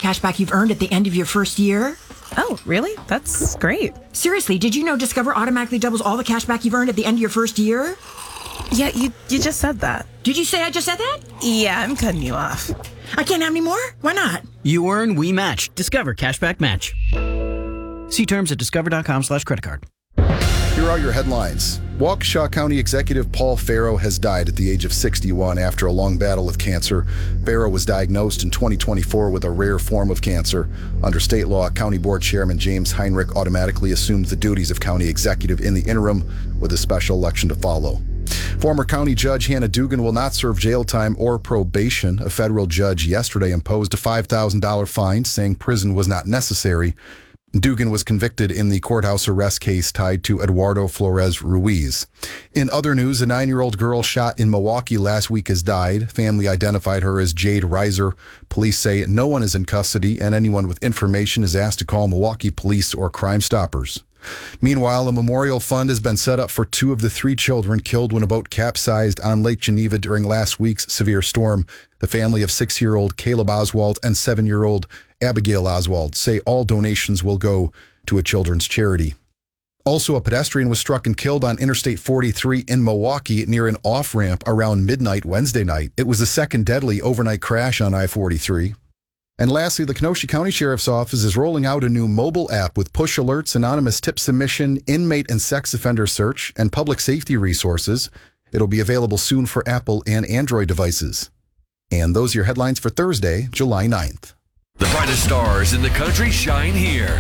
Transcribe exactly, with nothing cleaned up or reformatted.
cash back you've earned at the end of your first year. Oh, really? That's great. Seriously, did you know Discover automatically doubles all the cash back you've earned at the end of your first year? Yeah, you, you just said that. Did you say I just said that? Yeah, I'm cutting you off. I can't have any more? Why not? You earn, we match. Discover Cashback Match. See terms at discover.com slash credit card. Here are your headlines. Waukesha County Executive Paul Farrow has died at the age of sixty-one after a long battle with cancer. Farrow was diagnosed in twenty twenty-four with a rare form of cancer. Under state law, County Board Chairman James Heinrich automatically assumed the duties of county executive in the interim, with a special election to follow. Former County Judge Hannah Dugan will not serve jail time or probation. A federal judge yesterday imposed a five thousand dollars fine, saying prison was not necessary. Dugan was convicted in the courthouse arrest case tied to Eduardo Flores Ruiz. In other news, a nine-year-old girl shot in Milwaukee last week has died. Family identified her as Jade Reiser. Police say no one is in custody, and anyone with information is asked to call Milwaukee police or Crime Stoppers. Meanwhile, a memorial fund has been set up for two of the three children killed when a boat capsized on Lake Geneva during last week's severe storm. The family of six-year-old Caleb Oswald and seven-year-old Abigail Oswald say all donations will go to a children's charity. Also, a pedestrian was struck and killed on Interstate forty-three in Milwaukee near an off-ramp around midnight Wednesday night. It was the second deadly overnight crash on I forty-three. And lastly, the Kenosha County Sheriff's Office is rolling out a new mobile app with push alerts, anonymous tip submission, inmate and sex offender search, and public safety resources. It'll be available soon for Apple and Android devices. And those are your headlines for Thursday, July ninth. The brightest stars in the country shine here.